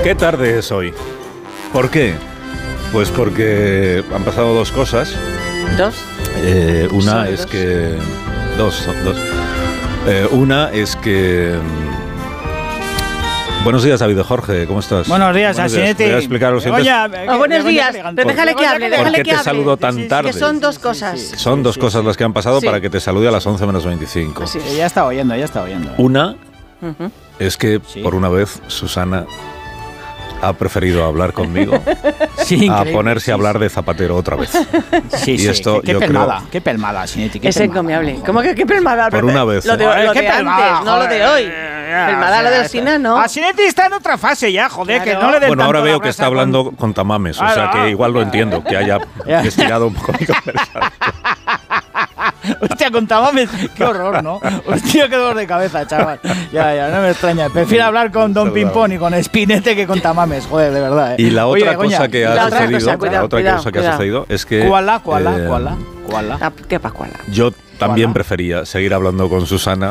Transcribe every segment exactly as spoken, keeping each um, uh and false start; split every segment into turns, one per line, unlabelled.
¿Qué tarde es hoy? ¿Por qué? Pues porque han pasado dos cosas.
¿Dos?
Eh, una
¿Son
es
dos?
que... Dos, dos. Eh, una es que... Buenos días, David de Jorge, ¿cómo estás?
Buenos días, Asinetti.
Voy a explicar a los oyentes
Oh, buenos días, pero déjale que hable,
por
déjale
qué
que
te
hable.
saludo tan tarde.
Que son dos cosas.
Son dos cosas las que han pasado
Sí.
para que te salude a las once menos veinticinco.
Así
Sí, ya está oyendo, ya está oyendo.
Una
Ujú.
es que,
Sí.
por una vez, Susana ha preferido hablar conmigo
Sí,
a
increíble.
ponerse a hablar de Zapatero otra vez.
Sí,
Y
sí,
esto,
qué, qué
yo
pelmada,
creo-
qué pelmada, Asinetti, qué
Es
pelmada.
encomiable. ¿Cómo que qué pelmada?
Por una vez,
Lo de,
¿eh?
lo
Joder,
de
qué
antes,
pelmada,
no lo de
joder.
hoy.
Ya,
Pelmada
o
lo
sea,
del Sina, ¿no?
Asinetti está en otra fase ya, joder,
Claro.
que no le den
Bueno, ahora
tanto
veo
la
que está
brasa con-
hablando con tamames, o sea
Ah,
que igual lo entiendo, que haya
Ya.
estirado un poco mi conversación.
Hostia, con tamames, qué horror, ¿no? Hostia, qué dolor de cabeza, chaval. Ya, ya, no me extraña. Prefiero hablar con Don
Saludable.
Pimpón y con Spinete que con tamames, joder, de verdad. ¿eh?
Y la
Oye,
otra
Begoña,
cosa que
la
ha
otra
sucedido,
cosa, cuidado,
la otra
cuidado,
cosa que ha
cuidado.
sucedido es que
Cuala, cuala,
eh,
cuala, cuala.
Ah, ¿Qué pa' cuál?
yo también
¿Cuala?
prefería seguir hablando con Susana.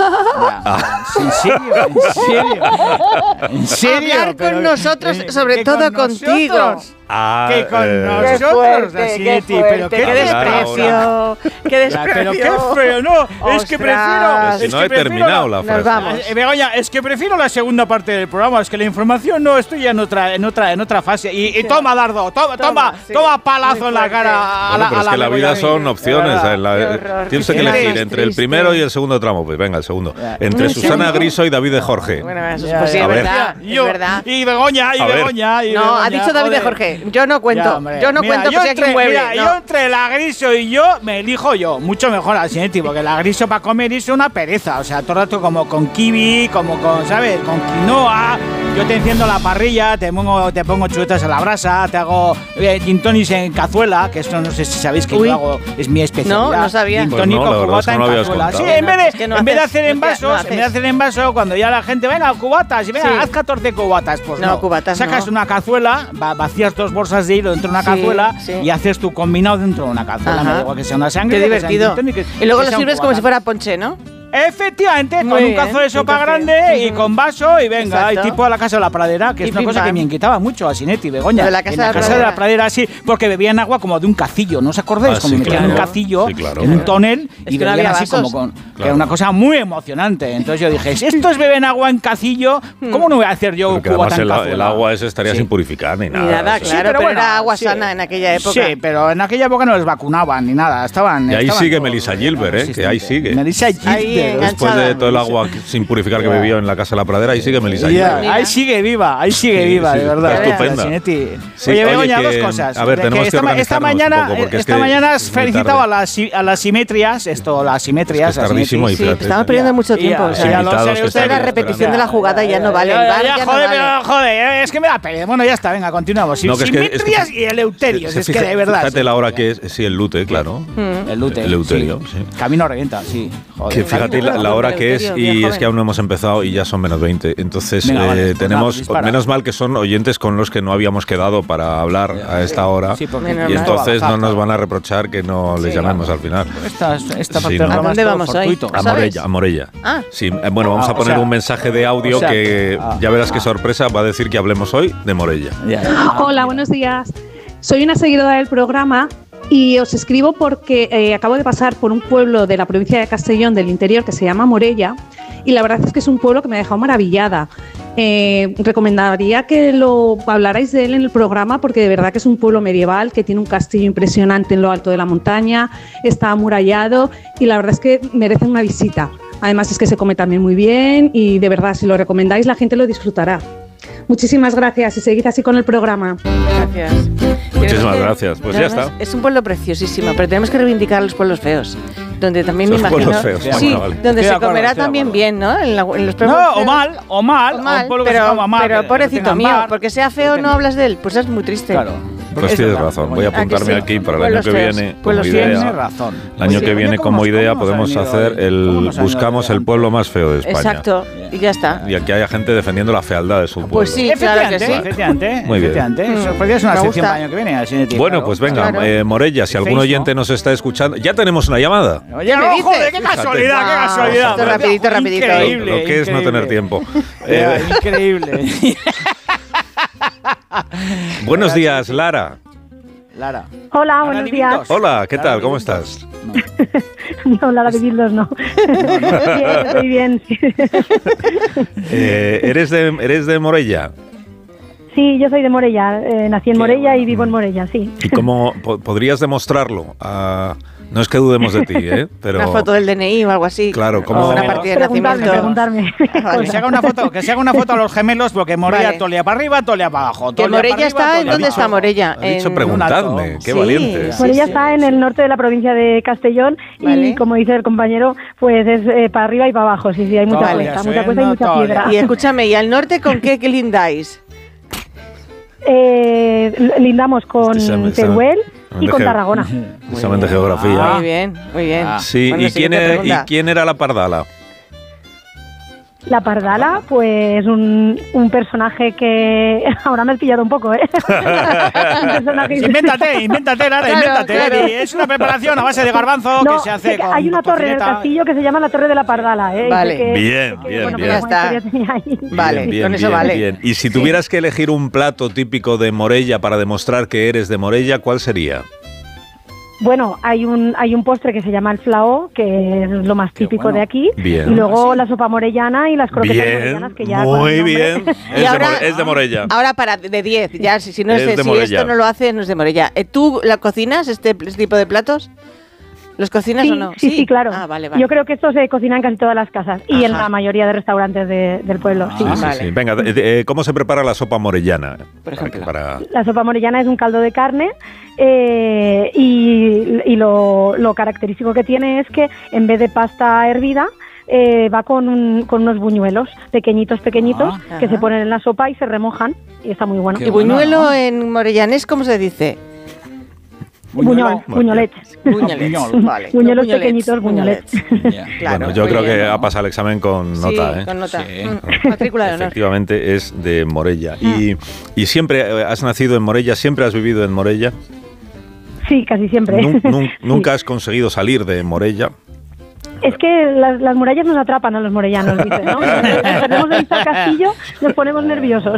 Ya. ¿En serio? ¿En serio? ¿En serio?
Hablar con
Pero-
nosotros,
eh,
sobre
que
todo
con
contigo.
nosotros.
a,
Que con
eh,
nosotros,
fuerte,
Asinetti,
qué
pero
fuerte,
qué
qué
desprecio.
desprecio. Qué
Ya,
desprecio.
pero qué feo, no, es que
Ostras.
prefiero...
Si
es
no
que
he
prefiero
terminado la
Nos
frase.
vamos.
Eh, Begoña, es que prefiero la segunda parte del programa, es que la información no, estoy ya en otra, en otra, en otra fase. Y, y toma, Dardo, toma, toma,
Toma, sí.
toma palazo
Muy
en la
fuerte.
cara a
Bueno,
la
pero es
a
que la
Begoña.
vida son
De
opciones.
verdad.
eh, la-
Qué horror,
tienes
qué
que
triste,
elegir entre el
triste.
primero y el segundo tramo. Pues venga, el segundo.
Ya.
Entre
¿Un
Susana
segundo?
Griso y David de Jorge.
Bueno, eso
Ya,
pues sí,
ya.
es
A ver.
verdad.
Yo,
Es verdad.
y Begoña, y
A ver.
Begoña, y
No,
Begoña,
ha dicho David de
joder.
Jorge. Yo no cuento.
Ya, hombre.
Yo no
Mira,
cuento
yo
que sea aquí
entre,
un mueble.
mira,
no.
yo entre la Griso y yo me elijo yo. Mucho mejor así, tío, porque la Griso para comer es una pereza. O sea, todo el rato como con kiwi, como con, ¿sabes? Con quinoa. Yo te enciendo la parrilla, te pongo, te pongo chuletas a la brasa, te hago eh, gin tonics en cazuela, que esto no sé si sabéis que
Uy.
yo hago, es mi especialidad.
No, no sabía.
Gin
Pues
tonic
no,
con
la verdad es
cubata
que no
en
lo habías
cazuela. Sí,
contado.
en vez de,
Es que no
en vez de
haces,
hacer
no
envasos,
haces.
en vez de hacer envasos, cuando ya la gente, venga, cubatas, y venga,
Sí.
haz catorce cubatas. Pues
No,
no,
cubatas
Sacas
no.
una cazuela, va- vacías dos bolsas de hilo dentro de una
Sí,
cazuela
sí.
y haces tu combinado dentro de una cazuela.
Ajá.
Me da igual que sea una sangre,
Qué
que sea un
divertido.
gin tonic, que-
Y luego
que
lo
sea un
sirves como
cubata.
si fuera ponche, ¿no?
Efectivamente,
Muy
con un
bien,
cazo de sopa
entonces,
grande y
ujú.
con vaso y venga,
Exacto.
y tipo a la casa de la pradera, que
Y
es una
pim,
cosa que
pam.
me inquietaba mucho a Sinetti, Begoña.
Lo de la casa
en
de
la
la
casa de la
pradera.
pradera, sí, porque bebían agua como de un cacillo, ¿no os acordáis?
Ah,
como
sí,
metían un
claro.
cacillo
Sí, claro,
en un
claro.
tonel
Es
y
que no
bebían
había
así como
vasos.
con. Que
Claro.
era una cosa muy emocionante. Entonces yo dije, si estos beben agua en cacillo, ¿cómo no voy a hacer yo
Porque
cubata
además
en
el,
cazuela?
el agua ese estaría
Sí.
sin purificar ni
Ni
nada.
nada,
Eso-
claro,
pero
pero,
bueno,
era agua
sí.
sana en aquella época.
Sí, pero en aquella época no les vacunaban ni nada. Estaban.
Y ahí
estaban
sigue
todos
Melissa Gilbert, ¿eh? Que ahí sigue.
Melissa
Ahí
Gilbert.
enganchada.
Después de todo el agua sin purificar que
Ya.
bebió en la casa de la pradera, ahí sigue Melissa
Ya,
Gilbert.
Mira.
ahí sigue viva, ahí sigue
Sí,
viva,
sí,
de verdad.
está estupenda.
Sinetti.
Sí,
oye,
oye,
Begoña,
que-
dos cosas.
a ver,
De
tenemos que
esta, ma- esta
organizarnos un
mañana,
poco, porque es
esta
que
mañana has
es muy
felicitado a
tarde.
las, si- a las simetrias, esto, las simetrias.
Es que es
a
tardísimo
Sinetti.
y
Sí,
fíjate.
estamos perdiendo
Ya,
mucho
ya,
tiempo. o
ya,
sea,
ya
lo sé,
esto
que
de
están
la
esperando.
repetición de la jugada ya no vale. El
Ya,
bar
ya,
ya no
joder,
vale.
pero, joder, es que me da pereza. Bueno, ya está, venga, continuamos.
No, que es que- es que-
Simetrias y eleuterios,
Se-
es
se
que
fija-
de verdad.
Fíjate
sí.
la hora que es. Sí, el lute, claro.
Mm.
El lute.
El Eleuterio,
sí.
sí.
Camino revienta, sí. Joder.
Que fíjate la, la hora que es
Eleuterio,
y
bien
es que
joven.
aún no hemos empezado y ya son menos veinte. Entonces
Venga,
eh,
vale, pues
tenemos,
nada, pues dispara.
menos mal que son oyentes con los que no habíamos quedado para hablar a esta hora.
Sí, porque
Menos
Y
mal.
entonces
esto va a
no
bajar,
nos van a reprochar que no les
Sí,
llamemos
claro.
al final.
Esta, esta
Sí,
parte
¿no?
del programa
¿A dónde
es todo
vamos hoy?
fortuito.
A
¿Sabes?
Morella, a Morella.
Ah.
Sí, eh, bueno, vamos
Ah,
a
o
poner
sea,
un mensaje de audio
o sea,
que
ah,
ya verás
ah.
qué sorpresa va a decir que hablemos hoy de Morella.
Ya, ya.
Hola, buenos días. Soy una seguidora del programa y os escribo porque eh, acabo de pasar por un pueblo de la provincia de Castellón del interior que se llama Morella y la verdad es que es un pueblo que me ha dejado maravillada. Eh, recomendaría que lo hablarais de él en el programa porque de verdad que es un pueblo medieval que tiene un castillo impresionante en lo alto de la montaña, está amurallado y la verdad es que merece una visita. Además es que se come también muy bien y de verdad si lo recomendáis la gente lo disfrutará. Muchísimas gracias y seguid así con el programa.
Gracias.
Muchísimas
Tenemos que-
gracias. Pues ya
además,
está.
Es un pueblo preciosísimo, pero tenemos que reivindicar los pueblos feos. Donde también me
Los
imagino.
pueblos feos,
Sí,
bueno, vale.
donde
Estoy de
se
acuerdo,
comerá
estoy de
también
acuerdo.
bien, ¿no? En, la- en los pueblos
No, o
feos.
mal, o mal,
O
o
mal,
un pueblo que
pero,
se coma mal.
pero
que
pobrecito
tengan
mío,
bar,
porque sea feo
que
no
tengan-
hablas de él, pues es muy triste.
Claro.
Pues
Es
tienes
verdad,
razón.
Begoña.
Voy a
¿A que
apuntarme
sí?
aquí para el
Pueblos
año que
feos.
viene como
Pueblos feos.
idea.
Tienes razón.
El año
Pues
que
sí,
viene
¿cómo
como
nos-
idea
cómo nos
podemos
han ido
hacer
hoy? ¿Cómo
el
nos han ido
buscamos
hoy?
el pueblo más feo de España.
Exacto, y ya está.
Y aquí haya gente defendiendo la fealdad de su pueblo.
Pues sí. claro que
Efectivamente,
sí.
efectivamente.
Muy bien.
efectivamente.
Mm,
Eso podría ser una
me
sección
gusta.
para el año que viene. así de ti,
Bueno,
claro.
pues venga,
Claro.
eh, Morella, si
El
algún
Face,
oyente
¿no?
nos está escuchando, ya tenemos una llamada.
Oye,
¿Qué
no,
dices?
joder, qué
Fíjate.
casualidad, qué
Ah,
casualidad.
esto rapidito, rapidito.
Increíble,
Lo que es no
increíble.
tener tiempo.
Ya,
Eh,
increíble.
Buenos días, Lara.
Lara.
Hola,
¿Lara
buenos
de
días.
Bildos?
Hola, ¿qué
Lara
tal?
de
¿Cómo
Bildos.
estás?
No.
No, Lara de Bildos no. Bien, estoy bien. Sí.
Eh, ¿eres, de, ¿Eres de Morella?
Sí, yo soy de Morella. Eh, nací en
Qué
Morella
bueno.
y vivo en Morella, sí.
¿Y cómo po- podrías demostrarlo? Ah, no es que dudemos de ti, ¿eh? Pero,
Una foto del D N I o algo así.
Claro, ¿cómo-
O una partida de
Preguntarme,
nacimiento.
preguntarme.
Vale.
Que se haga una foto, que se haga una foto a los gemelos, porque Morella
Vale.
tolea para arriba, tolea para abajo.
Que
tolea
Morella
para arriba,
está, ¿en
tolea
dónde
para
está
abajo.
Morella?
ha dicho
En-
preguntadme,
alto.
qué
Sí.
valiente.
Sí,
Morella
sí,
está
sí.
en el norte de la provincia de Castellón
Vale.
y, como dice el compañero, pues es eh, para arriba y para abajo. Sí, sí, hay mucha
Vale.
cuesta, mucha cuesta y
No,
mucha
todavía.
piedra.
Y escúchame, ¿y al norte con qué, qué lindáis?
Eh, lindamos con
Este examen-
Teruel
examen
y
de
con
ge-
Tarragona.
Examen de geografía.
Ah.
Muy bien, muy bien.
Ah.
Sí,
Bueno,
¿y, quién
siguiente
era, ¿y
pregunta.
quién era la pardala?
La Pardala, pues un, un personaje que ahora me has pillado un poco, ¿eh? Un personaje-
Invéntate, invéntate, Lara,
Claro,
invéntate.
claro.
Y es una preparación a base de garbanzo
No,
que se hace
sé que
con
hay una torre en el
tocineta.
castillo que se llama la Torre de la Pardala, ¿eh? Y
Vale.
sé que-
Bien,
sé que,
bien,
bueno,
bien.
pues
Ya está.
alguna historia tenía ahí.
Vale,
Bien,
con eso
bien,
vale.
bien. Y si tuvieras que elegir un plato típico de Morella para demostrar que eres de Morella, ¿cuál sería?
Bueno, hay un hay un postre que se llama el flaó, que es lo más
Qué
típico
bueno.
de aquí.
Bien.
Y luego
¿Ah, sí?
la sopa morellana y las croquetas
Bien,
morellanas, que ya con el
muy
nombre-
bien.
Y
Es,
ahora-
de, More- es de Morella.
Ahora para, de diez, ya, si, si, no es,
Es de
si
Morella.
esto no lo hace, no es de Morella. Eh, ¿Tú la cocinas, este, este tipo de platos? ¿Los cocinas
Sí,
o no?
sí, sí, claro.
Ah, vale, vale.
Yo creo que esto se cocina en casi todas las casas y en
Ajá.
la mayoría de restaurantes de- del pueblo. sí.
Ah,
Sí,
vale.
sí. Venga, de- de- ¿cómo se prepara la sopa morellana?
Por ejemplo.
Para,
La sopa morellana es un caldo de carne eh, y, y lo, lo característico que tiene es que en vez de pasta hervida eh, va con, un- con unos buñuelos pequeñitos, pequeñitos
Ah,
que
ajá.
se ponen en la sopa y se remojan y está muy bueno.
Qué
¿Y
bueno,
buñuelo
¿no?
en morellanés cómo se dice?
Buñol, buñolets.
Buñolets.
buñol.
Vale.
Buñuelos
No, buñolets,
pequeñitos, buñolets.
Ya.
Claro,
bueno, yo
muy
creo
bien,
que
¿no?
ha pasado el examen con nota,
sí,
¿eh?
con nota.
Sí.
Mm, Matrícula de honor.
Efectivamente es de Morella.
Mm.
Y, y siempre eh, has nacido en Morella, siempre has vivido en Morella.
Sí, casi siempre.
Nun- nun-
Sí.
Nunca has conseguido salir de Morella.
Es que las, las murallas nos atrapan a los morellanos, dice, ¿no? Nos tenemos en el castillo, nos ponemos nerviosos.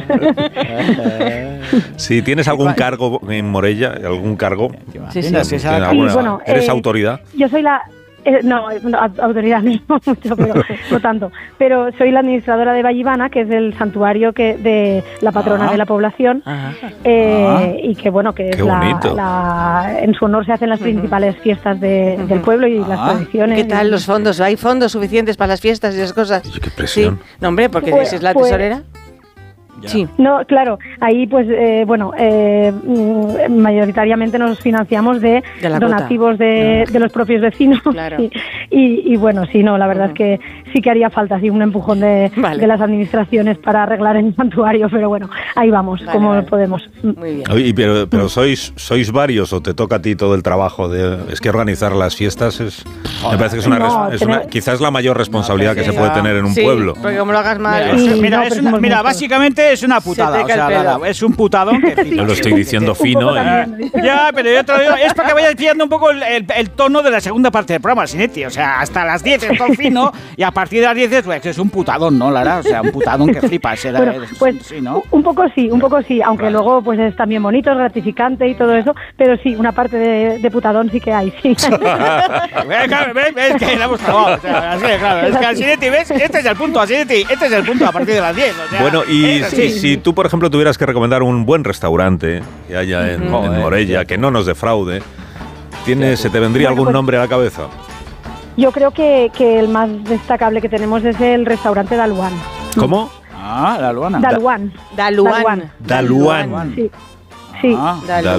Si tienes algún cargo en Morella, algún cargo,
¿Te
Sí, sí.
imaginas que sea
¿tienes
la-
alguna-
bueno,
¿eres
eh,
autoridad?
Yo soy la... eh, no, no, au- autoridad no mucho, pero no tanto. Pero soy la administradora de Vallivana, que es el santuario que de la patrona
Ah.
de la población,
Ajá.
eh,
Ah.
y que bueno, que es
Qué
la,
bonito.
la- en su honor se hacen las
Ujú.
principales fiestas de-
Ujú.
del pueblo y las
Ah.
tradiciones.
¿Qué tal los fondos? ¿Hay fondos suficientes para las fiestas y esas cosas?
Oye, qué presión.
Sí. No, hombre, porque
Pues-
si es la
pues-
tesorera.
Ya.
Sí.
No, claro, ahí pues eh, bueno, eh, mm, mayoritariamente nos financiamos de,
De la cuota.
donativos de, de los propios vecinos.
Claro.
Y, y, y, bueno, sí, no, la verdad
Ujú.
es que sí que haría falta así un empujón de,
Vale.
de las administraciones para arreglar el santuario, pero bueno, ahí vamos,
Vale,
como
vale.
podemos.
Muy bien.
Oye, pero, pero sois, sois varios o te toca a ti todo el trabajo de. Es que organizar las fiestas es. Me parece que es una,
No,
res- es una-
tener-
quizás la mayor responsabilidad
No,
que se
sí.
puede tener en un
Sí,
pueblo.
porque como lo hagas mal...
Mira,
Sí,
es- mira,
no,
es
pero
una-
somos
mira,
muchos.
básicamente es una putada.
Se te
O
cae
sea,
el
la-
pelo.
la- es un putadón que flipas.
Yo lo estoy diciendo
Un poco
fino, ¿eh?
también.
Ya, pero yo te lo digo, es para que vayas pillando un poco el, el- el tono de la segunda parte del programa, Sinetti. O sea, hasta las diez es todo fino y a partir de las diez es, pues, es un putadón, ¿no, Lara? O sea, un putadón que flipas. Era,
Bueno,
es-
pues
sí, ¿no?
un poco sí, un poco sí, aunque luego pues es también bonito, es gratificante y todo eso, pero sí, una parte de, de putadón sí que hay, sí.
Ves, claro, ves, ves que la hemos clavado. O sea, así de claro. Es que al Sinetti, ¿ves? Este es el punto, al Sinetti. Este es el punto a partir de las diez. O sea,
Bueno, y
es
si,
así.
si tú, por ejemplo, tuvieras que recomendar un buen restaurante que haya en,
Joder,
en Morella, que no nos defraude, ¿tiene, ¿se te vendría
Bueno,
algún
pues-
nombre a la cabeza?
Yo creo que, que el más destacable que tenemos es el restaurante Daluán.
¿Cómo?
Ah, la Luana.
Daluán.
Daluán.
Daluán.
Sí, sí.
Ah.
Daluán.